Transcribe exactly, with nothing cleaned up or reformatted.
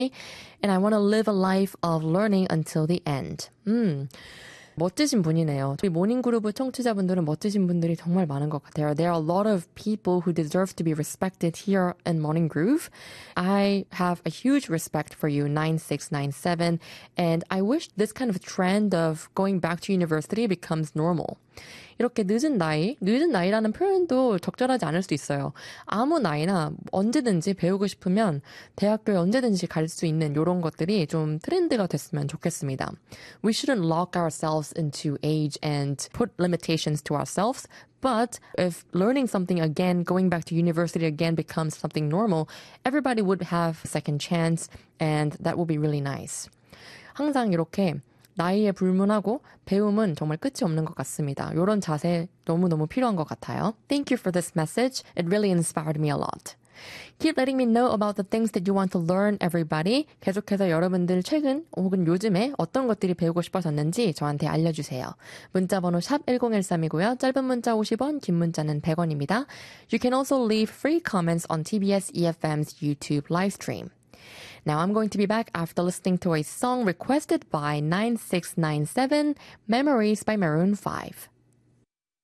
and I want to live a life of learning until the end. 음. 멋지신 분이네요. 우리 모닝그룹 청취자분들은 멋지신 분들이 정말 많은 것 같아요. There are a lot of people who deserve to be respected here in Morning Groove. I have a huge respect for you, nine six nine seven, and I wish this kind of trend of going back to university becomes normal. 이렇게 늦은 나이, 늦은 나이라는 표현도 적절하지 않을 수 있어요. 아무 나이나 언제든지 배우고 싶으면 대학교에 언제든지 갈 수 있는 이런 것들이 좀 트렌드가 됐으면 좋겠습니다. We shouldn't lock ourselves into age and put limitations to ourselves. But if learning something again, going back to university again becomes something normal, everybody would have a second chance and that would be really nice. 항상 이렇게 나이에 불문하고 배움은 정말 끝이 없는 것 같습니다. 이런 자세 너무너무 필요한 것 같아요. Thank you for this message. It really inspired me a lot. Keep letting me know about the things that you want to learn, everybody. 계속해서 여러분들 최근 혹은 요즘에 어떤 것들이 배우고 싶어졌는지 저한테 알려주세요. 문자번호 샵 일공일삼이고요. 짧은 문자 오십 원, 긴 문자는 백 원입니다. You can also leave free comments on 티비에스 이에프엠's YouTube live stream. Now I'm going to be back after listening to a song requested by nine six nine seven, Memories by Maroon five.